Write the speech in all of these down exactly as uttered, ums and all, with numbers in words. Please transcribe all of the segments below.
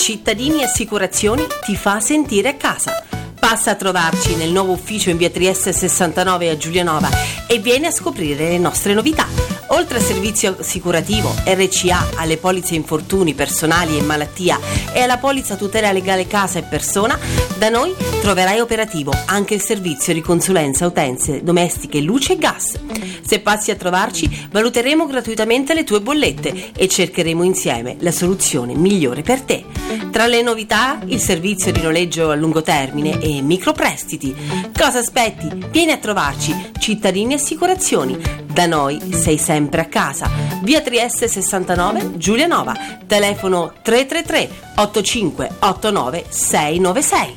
Cittadini Assicurazioni ti fa sentire a casa. Passa a trovarci nel nuovo ufficio in via Trieste sessantanove a Giulianova e vieni a scoprire le nostre novità. Oltre al servizio assicurativo R C A, alle polizze infortuni personali e malattia e alla polizza tutela legale casa e persona, da noi troverai operativo anche il servizio di consulenza utenze domestiche, luce e gas. Se passi a trovarci, valuteremo gratuitamente le tue bollette e cercheremo insieme la soluzione migliore per te. Tra le novità, il servizio di noleggio a lungo termine e microprestiti. Cosa aspetti? Vieni a trovarci, Cittadini Assicurazioni. Da noi sei sempre a casa. Via Trieste sessantanove, Giulianova. Telefono tre tre tre otto cinque otto nove sei nove sei.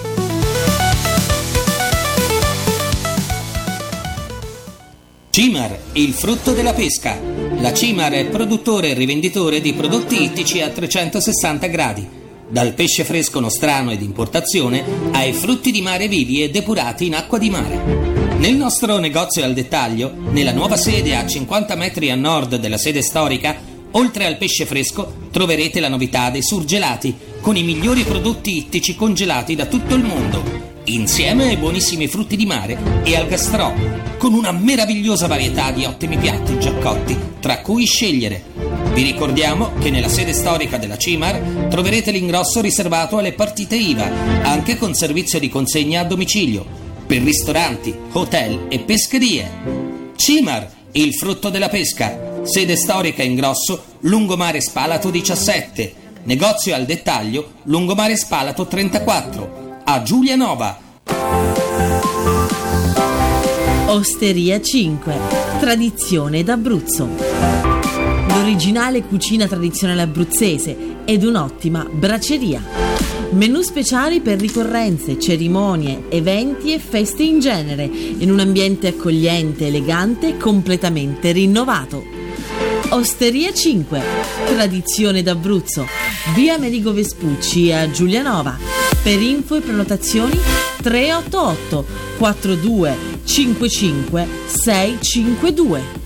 Cimar, il frutto della pesca. La Cimar è produttore e rivenditore di prodotti ittici a trecentosessanta gradi. Dal pesce fresco nostrano ed importazione ai frutti di mare vivi e depurati in acqua di mare. Nel nostro negozio al dettaglio, nella nuova sede a cinquanta metri a nord della sede storica, oltre al pesce fresco troverete la novità dei surgelati, con i migliori prodotti ittici congelati da tutto il mondo, insieme ai buonissimi frutti di mare e al gastrò, con una meravigliosa varietà di ottimi piatti già cotti, tra cui scegliere. Vi ricordiamo che nella sede storica della Cimar troverete l'ingrosso riservato alle partite I V A, anche con servizio di consegna a domicilio, per ristoranti, hotel e pescherie. Cimar, il frutto della pesca. Sede storica ingrosso, Lungomare Spalato diciassette. Negozio al dettaglio, Lungomare Spalato trentaquattro. A Giulianova. Osteria cinque. Tradizione d'Abruzzo. L'originale cucina tradizionale abruzzese ed un'ottima braceria. Menù speciali per ricorrenze, cerimonie, eventi e feste in genere, in un ambiente accogliente, elegante e completamente rinnovato. Osteria cinque, tradizione d'Abruzzo, via Amerigo Vespucci a Giulianova. Per info e prenotazioni tre otto otto quattro due cinque cinque sei cinque due.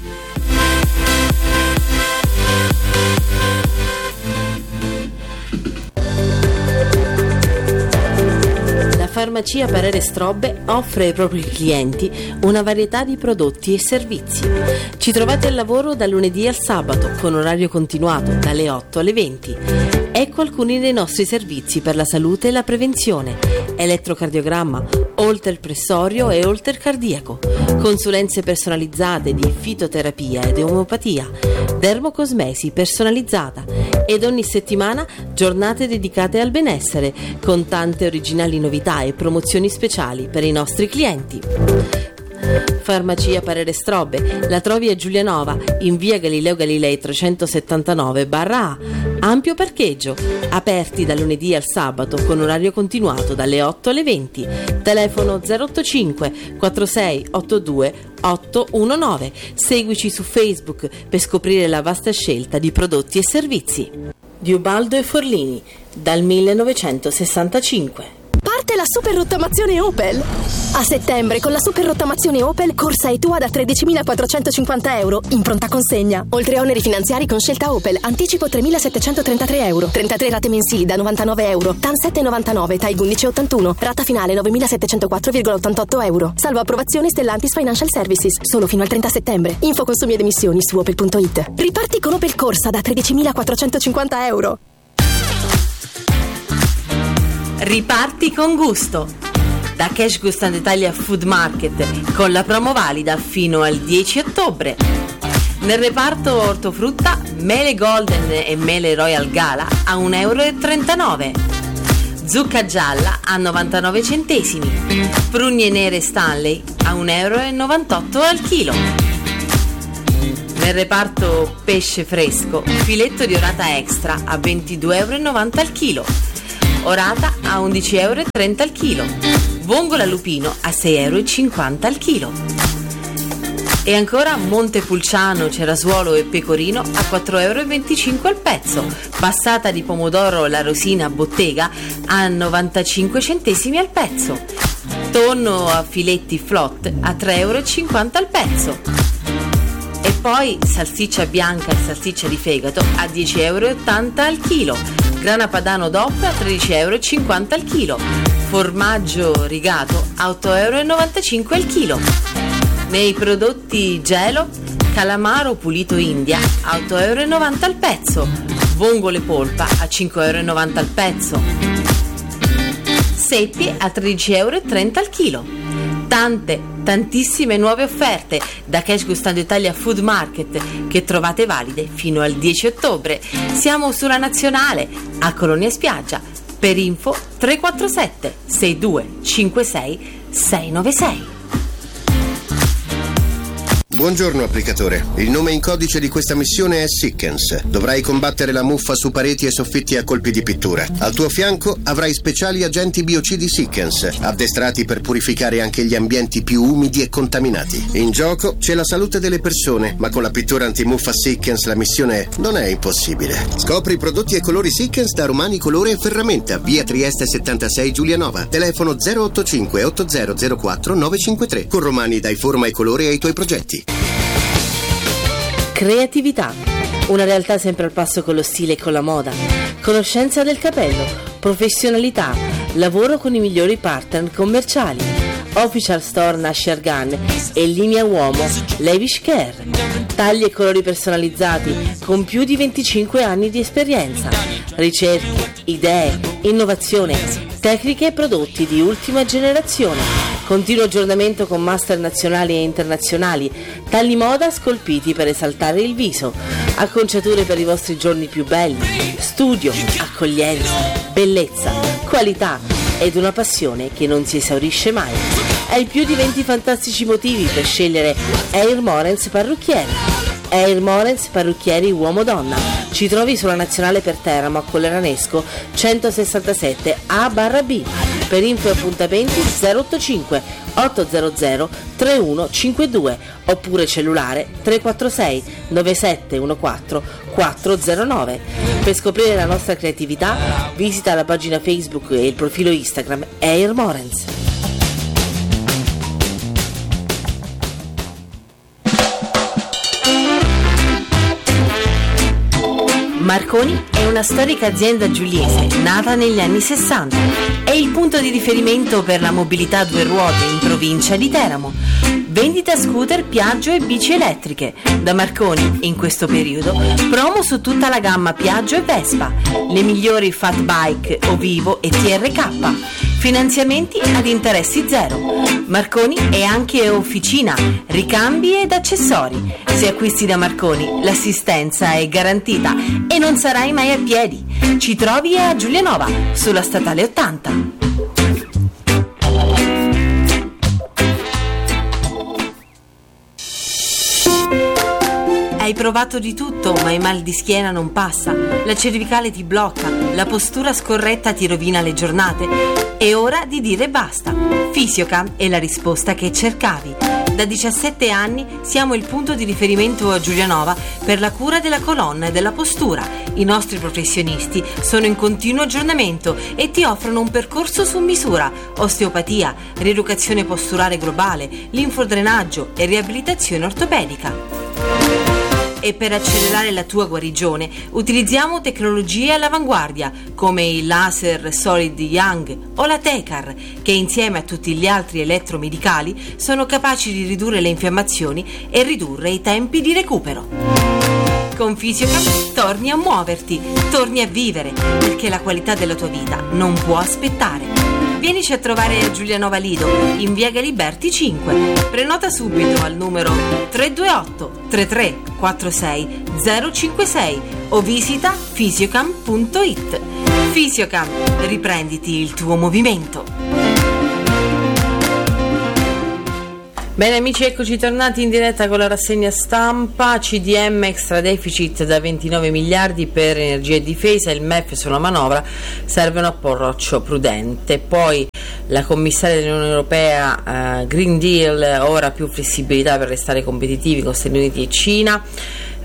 Farmacia Parere Strobbe offre ai propri clienti una varietà di prodotti e servizi. Ci trovate al lavoro dal lunedì al sabato con orario continuato dalle otto alle venti. Ecco alcuni dei nostri servizi per la salute e la prevenzione: elettrocardiogramma, holter pressorio e holter cardiaco, consulenze personalizzate di fitoterapia ed omeopatia, dermocosmesi personalizzata ed ogni settimana giornate dedicate al benessere con tante originali novità e promozioni speciali per i nostri clienti. Farmacia Parere Strobbe la trovi a Giulianova in via Galileo Galilei trecentosettantanove A. Ampio parcheggio, aperti dal lunedì al sabato con orario continuato dalle otto alle venti. Telefono zero otto cinque quattro sei otto due otto uno nove. Seguici su Facebook per scoprire la vasta scelta di prodotti e servizi. Di Ubaldo e Forlini dal millenovecentosessantacinque. Parte la super rottamazione Opel. A settembre con la super rottamazione Opel corsa e tua da tredicimilaquattrocentocinquanta euro in pronta consegna. Oltre a oneri finanziari con scelta Opel, anticipo tremilasettecentotrentatré euro, trentatré rate mensili da novantanove euro, T A N sette virgola novantanove, T A I undici virgola ottantuno, rata finale novemilasettecentoquattro virgola ottantotto euro. Salvo approvazione Stellantis Financial Services, solo fino al trenta settembre. Info consumi ed emissioni su opel punto it. Riparti con Opel Corsa da tredicimilaquattrocentocinquanta euro. Riparti con gusto. Da Cash Gustan Italia Food Market con la promo valida fino al dieci ottobre. Nel reparto ortofrutta, mele Golden e mele Royal Gala a un euro e trentanove. Zucca gialla a novantanove centesimi. Prugne nere Stanley a un euro e novantotto al chilo. Nel reparto pesce fresco, filetto di orata extra a ventidue euro e novanta al chilo. Orata a undici euro e trenta al chilo. Vongola lupino a sei euro e cinquanta al chilo. E ancora Montepulciano, cerasuolo e pecorino a quattro euro e venticinque al pezzo. Passata di pomodoro La Rosina bottega a novantacinque centesimi al pezzo. Tonno a filetti flot a tre euro e cinquanta al pezzo. E poi salsiccia bianca e salsiccia di fegato a dieci euro e ottanta al chilo. grana padano D O P a tredici euro e cinquanta al chilo, formaggio rigato a otto euro e novantacinque al chilo. Nei prodotti gelo, calamaro pulito India a otto euro e novanta al pezzo, vongole polpa a cinque euro e novanta al pezzo, seppie a tredici euro e trenta al chilo. Tante, tantissime nuove offerte da Cash Gustando Italia Food Market che trovate valide fino al dieci ottobre. Siamo sulla Nazionale a Colonia Spiaggia. Per info tre quattro sette sei due cinque sei sei nove sei. Buongiorno applicatore, il nome in codice di questa missione è Sickens. Dovrai combattere la muffa su pareti e soffitti a colpi di pittura. Al tuo fianco avrai speciali agenti biocidi Sickens, addestrati per purificare anche gli ambienti più umidi e contaminati. In gioco c'è la salute delle persone, ma con la pittura antimuffa Sickens la missione non è impossibile. Scopri i prodotti e colori Sickens da Romani Colore e Ferramenta, via Trieste settantasei Giulianova, telefono zero otto cinque otto zero zero quattro nove cinque tre. Con Romani dai forma e colore ai tuoi progetti. Creatività, una realtà sempre al passo con lo stile e con la moda, conoscenza del capello, professionalità, lavoro con i migliori partner commerciali, Official Store Nasher Gun e linea uomo Lavish Care, tagli e colori personalizzati con più di venticinque anni di esperienza, ricerche, idee, innovazione, tecniche e prodotti di ultima generazione. Continuo aggiornamento con master nazionali e internazionali, tagli moda scolpiti per esaltare il viso, acconciature per i vostri giorni più belli, studio, accoglienza, bellezza, qualità ed una passione che non si esaurisce mai. Hai più di venti fantastici motivi per scegliere Air Morens Parrucchieri. Air Morens Parrucchieri Uomo-Donna. Ci trovi sulla Nazionale per Teramo a Colleranesco centosessantasette A barra B. Per info e appuntamenti zero otto cinque otto zero zero tre uno cinque due oppure cellulare tre quattro sei nove sette uno quattro quattro zero nove. Per scoprire la nostra creatività visita la pagina Facebook e il profilo Instagram Air Morens. Marconi è una storica azienda giuliese nata negli anni sessanta. È il punto di riferimento per la mobilità a due ruote in provincia di Teramo. Vendita scooter, Piaggio e bici elettriche. Da Marconi, in questo periodo, promo su tutta la gamma Piaggio e Vespa, le migliori Fat Bike, Ovivo e T R K. Finanziamenti ad interessi zero. Marconi è anche officina, ricambi ed accessori. Se acquisti da Marconi, l'assistenza è garantita e non sarai mai a piedi. Ci trovi a Giulianova, sulla statale ottanta. Hai provato di tutto, ma il mal di schiena non passa, la cervicale ti blocca, la postura scorretta ti rovina le giornate. È ora di dire basta. Fisiocam è la risposta che cercavi. Da diciassette anni siamo il punto di riferimento a Giulianova per la cura della colonna e della postura. I nostri professionisti sono in continuo aggiornamento e ti offrono un percorso su misura: osteopatia, rieducazione posturale globale, linfodrenaggio e riabilitazione ortopedica. E per accelerare la tua guarigione utilizziamo tecnologie all'avanguardia come il laser Solid Young o la Tecar, che insieme a tutti gli altri elettromedicali sono capaci di ridurre le infiammazioni e ridurre i tempi di recupero. Con Fisiocam torni a muoverti, torni a vivere, perché la qualità della tua vita non può aspettare. Vienici a trovare a Giulianova Lido, in via Galiberti cinque. Prenota subito al numero tre due otto tre tre quattro sei zero cinque sei o visita fisiocam punto it. Fisiocam, riprenditi il tuo movimento. Bene amici, eccoci tornati in diretta con la rassegna stampa. C D M extra deficit da ventinove miliardi per energia e difesa, il M E F sulla manovra, serve un approccio prudente. Poi la commissaria dell'Unione Europea, uh, Green Deal, ora più flessibilità per restare competitivi con Stati Uniti e Cina.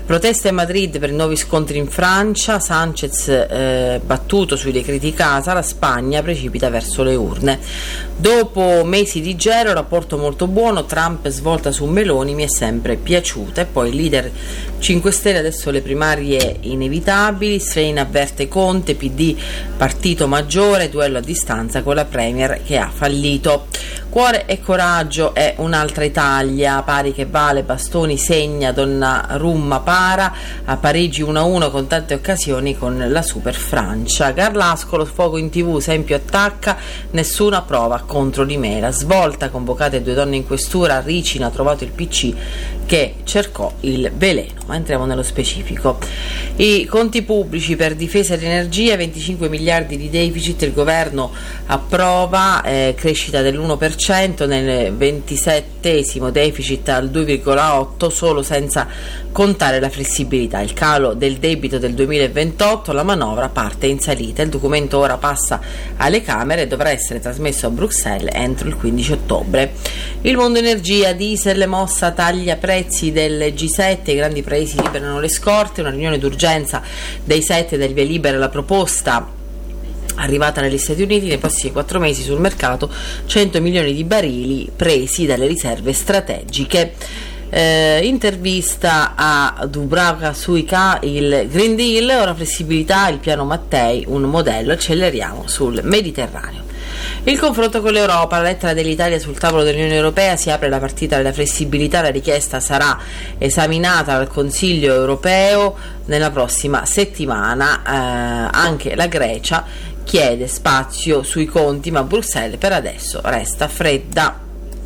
Proteste a Madrid per i nuovi scontri in Francia, Sanchez eh, battuto sui decreti casa, la Spagna precipita verso le urne. Dopo mesi di gelo, rapporto molto buono, Trump svolta su Meloni, mi è sempre piaciuta. E poi leader cinque Stelle, adesso le primarie inevitabili, Schlein avverte Conte, P D partito maggiore, duello a distanza con la Premier che ha fallito. Cuore e coraggio è un'altra Italia, pari che vale, bastoni segna, Donnarumma para, a Parigi uno a uno con tante occasioni con la Super Francia. Garlasco, lo sfogo in tv, Sempio attacca, nessuna prova contro di me. La svolta, convocate due donne in questura, Ricina ha trovato il P C che cercò il veleno. Ma entriamo nello specifico. I conti pubblici per difesa ed energia, venticinque miliardi di deficit, il governo approva, eh, crescita dell'uno per cento, nel ventisettesimo deficit al due virgola otto, solo senza contare la flessibilità. Il calo del debito del duemilaventotto, la manovra parte in salita. Il documento ora passa alle Camere e dovrà essere trasmesso a Bruxelles entro il quindici ottobre. Il mondo energia, diesel, mossa taglia prezzi del G sette, i grandi paesi liberano le scorte, una riunione d'urgenza dei sette del via libera la proposta arrivata negli Stati Uniti, nei prossimi quattro mesi sul mercato cento milioni di barili presi dalle riserve strategiche. Eh, intervista a Dubravka Suica, il Green Deal, ora flessibilità, il piano Mattei, un modello, acceleriamo sul Mediterraneo. Il confronto con l'Europa, la lettera dell'Italia sul tavolo dell'Unione Europea, si apre la partita della flessibilità, la richiesta sarà esaminata dal Consiglio Europeo nella prossima settimana, eh, anche la Grecia chiede spazio sui conti, ma Bruxelles per adesso resta fredda.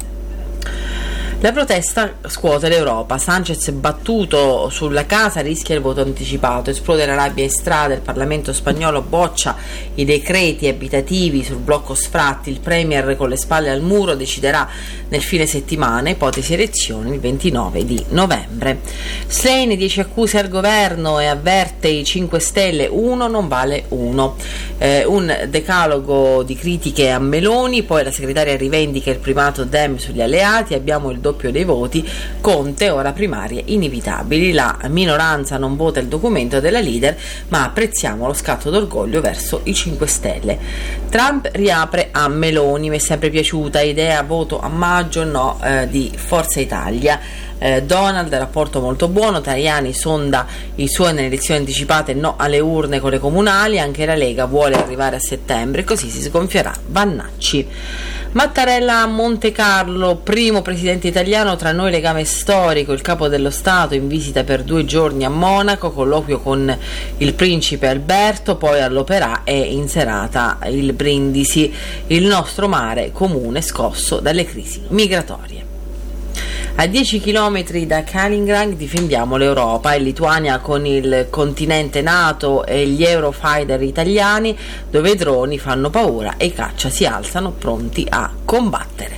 La protesta scuote l'Europa, Sanchez battuto sulla casa rischia il voto anticipato, esplode la rabbia in strada, il Parlamento spagnolo boccia i decreti abitativi sul blocco sfratti, il Premier con le spalle al muro deciderà nel fine settimana, ipotesi elezioni il ventinove di novembre. Schlein, dieci accuse al governo e avverte i cinque Stelle, uno non vale uno. Eh, un decalogo di critiche a Meloni, poi la segretaria rivendica il primato Dem sugli alleati, abbiamo il doppio dei voti, Conte ora primarie inevitabili, la minoranza non vota il documento della leader ma apprezziamo lo scatto d'orgoglio verso i cinque Stelle. Trump riapre a Meloni, mi è sempre piaciuta, idea voto a maggio no eh, di Forza Italia. Eh, Donald, rapporto molto buono, Tajani sonda i suoi nelle elezioni anticipate, no alle urne con le comunali, anche la Lega vuole arrivare a settembre, così si sgonfierà Vannacci. Mattarella a Monte Carlo, primo presidente italiano, tra noi legame storico, il capo dello Stato in visita per due giorni a Monaco, colloquio con il principe Alberto, poi all'Opéra e in serata il Brindisi, il nostro mare comune scosso dalle crisi migratorie. A dieci chilometri da Kaliningrad difendiamo l'Europa, in Lituania con il continente NATO e gli Eurofighter italiani, dove i droni fanno paura e i caccia si alzano pronti a combattere.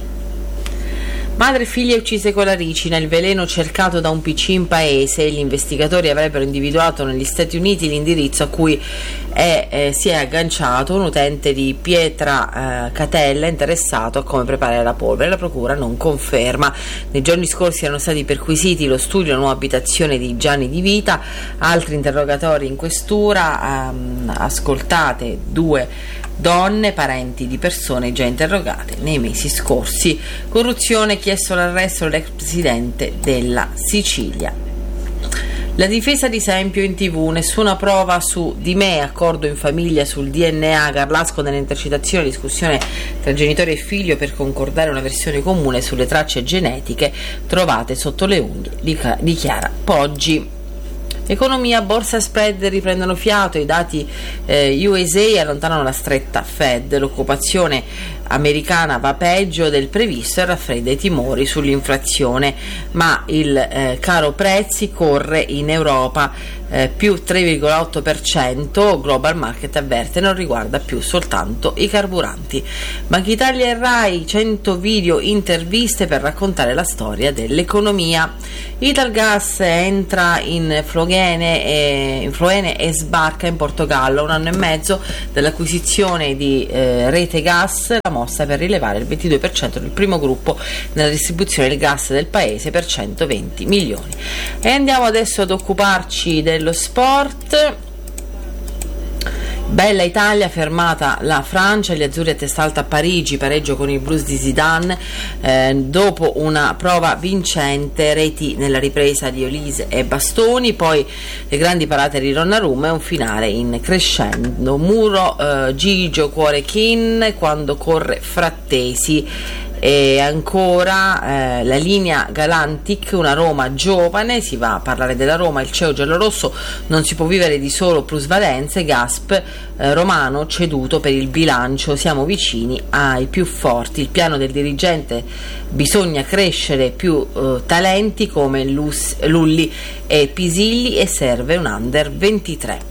Madre e figlia uccise con la ricina, il veleno cercato da un P C in paese, gli investigatori avrebbero individuato negli Stati Uniti l'indirizzo a cui è, eh, si è agganciato un utente di Pietra eh, Catella interessato a come preparare la polvere. La procura non conferma. Nei giorni scorsi erano stati perquisiti lo studio e la nuova abitazione di Gianni Di Vita, altri interrogatori in questura, ehm, ascoltate due donne, parenti di persone già interrogate nei mesi scorsi. Corruzione, chiesto l'arresto dell'ex presidente della Sicilia. La difesa di Sempio in tv, nessuna prova su di me, accordo in famiglia sul D N A, Garlasco nelle intercettazioni, discussione tra genitori e figlio per concordare una versione comune sulle tracce genetiche trovate sotto le unghie, dichiara Poggi. Economia, borsa e spread riprendono fiato, i dati eh, U S A allontanano la stretta Fed, l'occupazione americana va peggio del previsto e raffredda i timori sull'inflazione, ma il eh, caro prezzi corre in Europa. eh, più tre virgola otto per cento. Global Market avverte non riguarda più soltanto i carburanti. Banca Italia e Rai, cento video interviste per raccontare la storia dell'economia. Italgas entra in Flogene e, in Floene e sbarca in Portogallo. Un anno e mezzo dall'acquisizione di eh, Rete Gas, la mossa per rilevare il ventidue per cento del primo gruppo nella distribuzione del gas del paese per centoventi milioni. E andiamo adesso ad occuparci dello sport. Bella Italia, fermata la Francia, gli azzurri a testa alta a Parigi, pareggio con i blues di Zidane, eh, dopo una prova vincente, reti nella ripresa di Olise e Bastoni, poi le grandi parate di Donnarumma e un finale in crescendo, Muro, eh, Gigio, Cuore, Kin, quando corre Frattesi. E ancora eh, la linea Galantic, una Roma giovane, si va a parlare della Roma, il C E O giallorosso, non si può vivere di solo plusvalenze, Gasp, eh, Romano ceduto per il bilancio, siamo vicini ai più forti, il piano del dirigente, bisogna crescere più eh, talenti come Lus, Lulli e Pisilli e serve un under ventitré.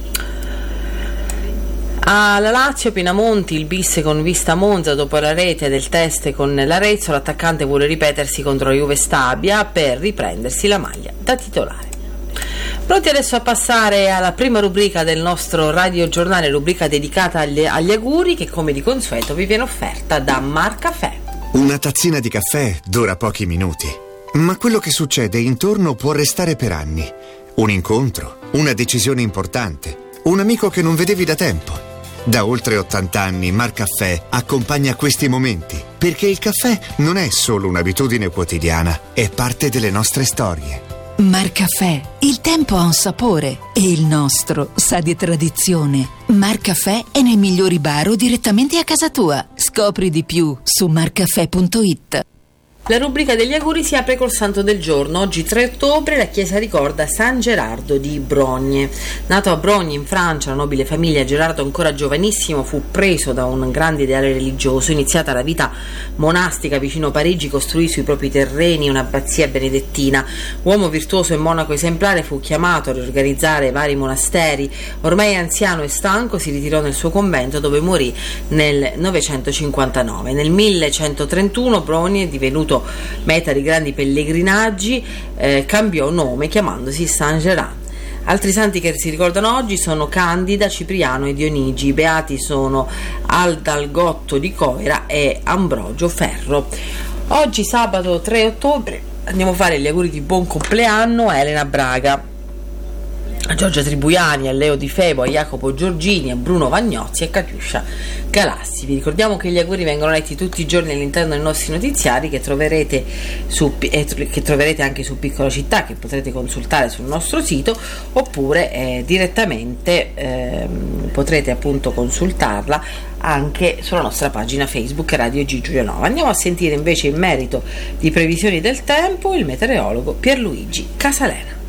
Alla Lazio, Pinamonti, il bis con vista Monza dopo la rete del test con l'Arezzo, l'attaccante vuole ripetersi contro la Juve Stabia per riprendersi la maglia da titolare. Pronti adesso a passare alla prima rubrica del nostro radiogiornale, rubrica dedicata agli, agli auguri che come di consueto vi viene offerta da Marcaffè. Una tazzina di caffè dura pochi minuti, ma quello che succede intorno può restare per anni. Un incontro, una decisione importante, un amico che non vedevi da tempo. Da oltre ottanta anni Marcaffè accompagna questi momenti, perché il caffè non è solo un'abitudine quotidiana, è parte delle nostre storie. Marcaffè, il tempo ha un sapore e il nostro sa di tradizione. Marcaffè è nei migliori bar o direttamente a casa tua. Scopri di più su marcaffè punto it. La rubrica degli auguri si apre col santo del giorno. Oggi tre ottobre la chiesa ricorda San Gerardo di Brogne. Nato a Brogne in Francia, una nobile famiglia, Gerardo ancora giovanissimo fu preso da un grande ideale religioso. Iniziata la vita monastica vicino Parigi, costruì sui propri terreni un'abbazia benedettina. Uomo virtuoso e monaco esemplare, fu chiamato a riorganizzare vari monasteri. Ormai anziano e stanco si ritirò nel suo convento dove morì nel novecentocinquantanove. Nel millecentotrentuno Brogne, divenuto meta di grandi pellegrinaggi, eh, cambiò nome chiamandosi San Gerard. Altri santi che si ricordano oggi sono Candida, Cipriano e Dionigi. I beati sono Aldalgotto di Coira e Ambrogio Ferro. Oggi sabato tre ottobre andiamo a fare gli auguri di buon compleanno a Elena Braga, a Giorgia Tribuiani, a Leo Di Febo, a Jacopo Giorgini, a Bruno Vagnozzi e a Catiuscia Galassi. Vi ricordiamo che gli auguri vengono letti tutti i giorni all'interno dei nostri notiziari che troverete, su, eh, che troverete anche su Piccola Città, che potrete consultare sul nostro sito, oppure eh, direttamente eh, potrete appunto consultarla anche sulla nostra pagina Facebook Radio G Giulianova. Andiamo a sentire invece in merito di previsioni del tempo il meteorologo Pierluigi Casalena.